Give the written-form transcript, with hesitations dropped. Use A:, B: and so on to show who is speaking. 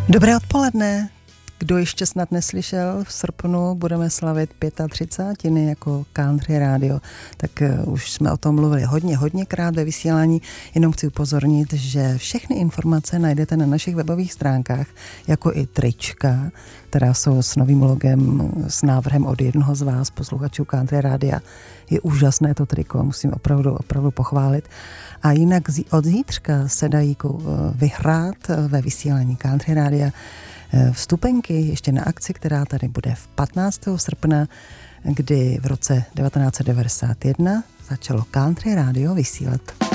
A: Dobré odpoledne. Kdo ještě snad neslyšel, v srpnu budeme slavit 35 jako Country Radio, tak už jsme o tom mluvili hodněkrát ve vysílání, jenom chci upozornit, že všechny informace najdete na našich webových stránkách, jako i trička, která jsou s novým logem, s návrhem od jednoho z vás, posluchačů Country Rádia. Je úžasné to triko, musím opravdu pochválit. A jinak od zítřka se dají vyhrát ve vysílání Country Rádia vstupenky ještě na akci, která tady bude v 15. srpna, kdy v roce 1991 začalo Country Radio vysílat.